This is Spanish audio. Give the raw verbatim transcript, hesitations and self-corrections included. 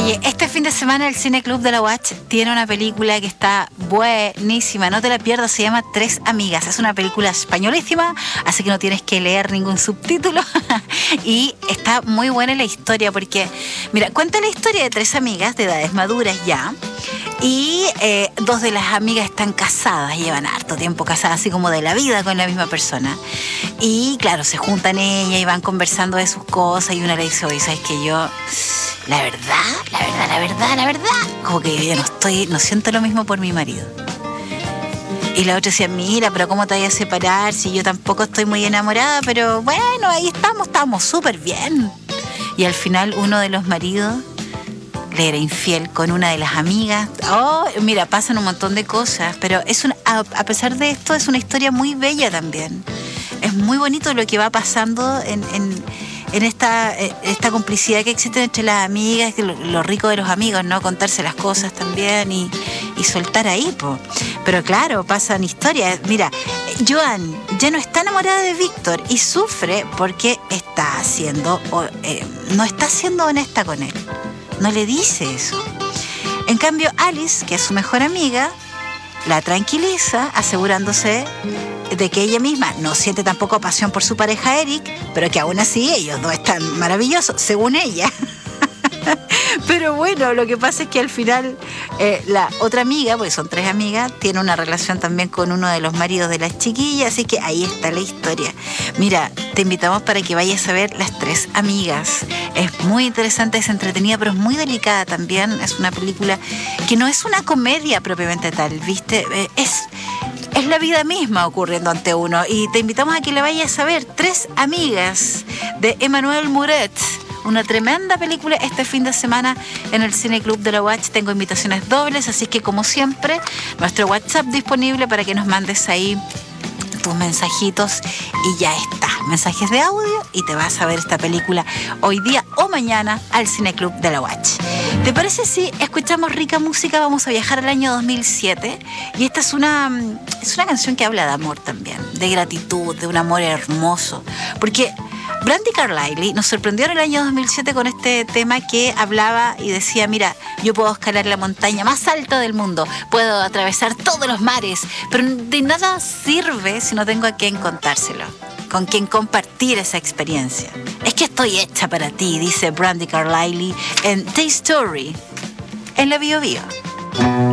Oye, este fin de semana el Cine Club de la Watch tiene una película que está buenísima, no te la pierdas, se llama Tres Amigas. Es una película españolísima, así que no tienes que leer ningún subtítulo. Y está muy buena la historia porque, mira, cuenta la historia de tres amigas de edades maduras ya. Y eh, dos de las amigas están casadas, llevan harto tiempo casadas, así como de la vida con la misma persona. Y claro, se juntan ellas y van conversando de sus cosas y una le dice, oye, ¿sabes qué? Yo, la verdad, la verdad, la verdad, la verdad, como que yo ya no estoy, no siento lo mismo por mi marido. Y la otra decía, mira, pero ¿cómo te vas a separar si yo tampoco estoy muy enamorada? Pero bueno, ahí estamos, estamos súper bien. Y al final uno de los maridos le era infiel con una de las amigas. Oh, mira, pasan un montón de cosas, pero es una, a, a pesar de esto es una historia muy bella también. Es muy bonito lo que va pasando en, en, en esta, esta complicidad que existe entre las amigas, lo, lo rico de los amigos, ¿no? Contarse las cosas también y, y soltar ahí, po. Pero claro, pasan historias. Mira, Joan ya no está enamorada de Víctor y sufre porque está siendo, eh, no está siendo honesta con él. No le dice eso. En cambio, Alice, que es su mejor amiga, la tranquiliza, asegurándose de que ella misma no siente tampoco pasión por su pareja Eric, pero que aún así ellos dos están maravillosos, según ella. Pero bueno, lo que pasa es que al final eh, la otra amiga, porque son tres amigas, tiene una relación también con uno de los maridos de las chiquillas, así que ahí está la historia. Mira, te invitamos para que vayas a ver Las Tres Amigas. Es muy interesante, es entretenida, pero es muy delicada también. Es una película que no es una comedia propiamente tal, ¿viste? Eh, es... Es la vida misma ocurriendo ante uno. Y te invitamos a que la vayas a ver. Tres Amigas, de Emmanuel Muret. Una tremenda película este fin de semana en el Cine Club de la Watch. Tengo invitaciones dobles, así que como siempre, nuestro WhatsApp disponible para que nos mandes ahí tus mensajitos y ya está. Mensajes de audio y te vas a ver esta película hoy día o mañana al Cine Club de la Watch. ¿Te parece si escuchamos rica música? Vamos a viajar al año dos mil siete y esta es una, es una canción que habla de amor también, de gratitud, de un amor hermoso, porque Brandi Carlile nos sorprendió en el año dos mil siete con este tema que hablaba y decía, mira, yo puedo escalar la montaña más alta del mundo, puedo atravesar todos los mares, pero de nada sirve si no tengo a quien contárselo, con quien compartir esa experiencia. Es que estoy hecha para ti, dice Brandi Carlile en The Story, en la Bio Bio.